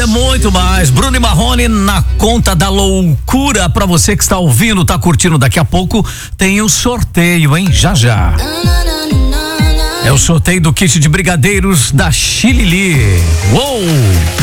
muito mais. Bruno e Marrone na conta da loucura. Pra você que está ouvindo, tá curtindo, daqui a pouco tem o sorteio, hein? Já já. É o sorteio do kit de brigadeiros da Chilili. Uou!